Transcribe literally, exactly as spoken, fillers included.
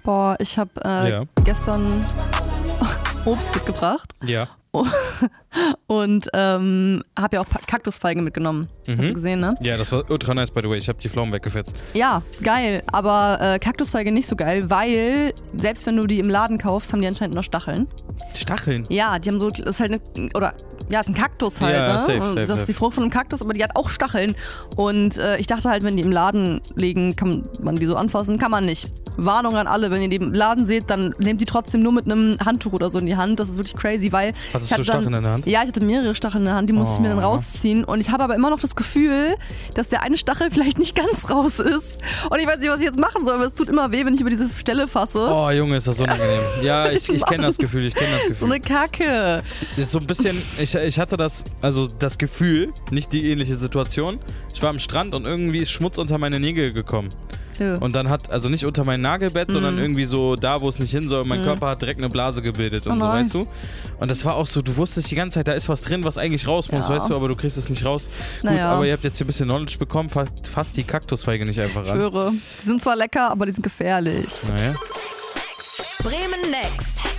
Boah, ich habe äh, Ja. gestern Obst mitgebracht. Ja. Und ähm, habe ja auch Pa- Kaktusfeige mitgenommen. Mhm. Hast du gesehen, ne? Ja, das war ultra nice, by the way. Ich habe die Pflaumen weggefetzt. Ja, geil. Aber äh, Kaktusfeige nicht so geil, weil selbst wenn du die im Laden kaufst, haben die anscheinend noch Stacheln. Stacheln? Ja, die haben so, das ist halt eine, oder ja, ist ein Kaktus halt, Ja, ne? safe, Und safe, das ist die Frucht von einem Kaktus, aber die hat auch Stacheln. Und äh, ich dachte halt, wenn die im Laden liegen, kann man die so anfassen. Kann man nicht. Warnung an alle, wenn ihr die im Laden seht, dann nehmt die trotzdem nur mit einem Handtuch oder so in die Hand. Das ist wirklich crazy, weil Hattest ich hatte du Stacheln dann, in der Hand? Ja, ich hatte mehrere Stacheln in der Hand, die musste ich mir dann Oh. rausziehen. Und ich habe aber immer noch das Gefühl, dass der eine Stachel vielleicht nicht ganz raus ist. Und ich weiß nicht, was ich jetzt machen soll, aber es tut immer weh, wenn ich über diese Stelle fasse. Oh, Junge, ist das unangenehm. Ja, ich, ich kenne Mann. das Gefühl, ich kenne das So Gefühl. eine Kacke. Das ist so ein bisschen, ich, ich hatte das, also das Gefühl, nicht die ähnliche Situation. Ich war am Strand und irgendwie ist Schmutz unter meine Nägel gekommen. Ja. Und dann hat, also nicht unter mein Nagelbett, Mhm. sondern irgendwie so da, wo es nicht hin soll. Und mein Mhm. Körper hat direkt eine Blase gebildet und Oh so, nein. weißt du? Und das war auch so, du wusstest die ganze Zeit, da ist was drin, was eigentlich raus muss, Ja. weißt du, aber du kriegst es nicht raus. Gut, Naja. aber ihr habt jetzt hier ein bisschen Knowledge bekommen, fasst, fasst die Kaktusfeige nicht einfach Ich an. schwöre. Die sind zwar lecker, aber die sind gefährlich. Naja. Bremen Next.